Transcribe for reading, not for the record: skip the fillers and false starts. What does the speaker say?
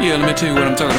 Yeah, let me tell you what I'm talking